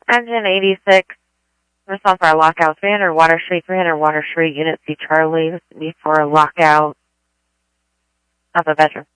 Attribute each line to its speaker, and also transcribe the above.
Speaker 1: Engine 86. Response for our lockout. 300 Water Street, Unit C Charlie. This would be for a lockout of a bedroom.